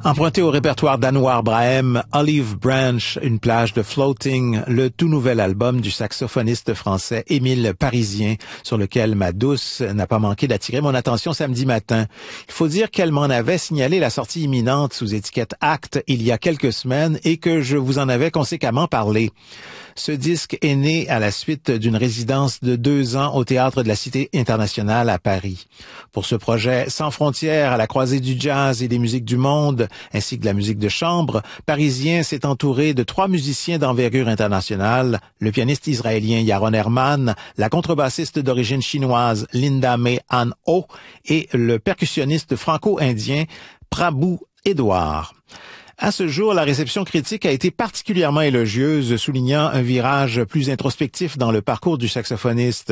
Emprunté au répertoire d'Anouar Brahem, Olive Branch, une plage de floating, le tout nouvel album du saxophoniste français Émile Parisien, sur lequel ma douce n'a pas manqué d'attirer mon attention samedi matin. Il faut dire qu'elle m'en avait signalé la sortie imminente sous étiquette Acte il y a quelques semaines et que je vous en avais conséquemment parlé. Ce disque est né à la suite d'une résidence de 2 ans au Théâtre de la Cité internationale à Paris. Pour ce projet sans frontières à la croisée du jazz et des musiques du monde, ainsi que de la musique de chambre, Parisien s'est entouré de 3 musiciens d'envergure internationale, le pianiste israélien Yaron Herman, la contrebassiste d'origine chinoise Linda May Han Ho et le percussionniste franco-indien Prabhu Edouard. À ce jour, la réception critique a été particulièrement élogieuse, soulignant un virage plus introspectif dans le parcours du saxophoniste.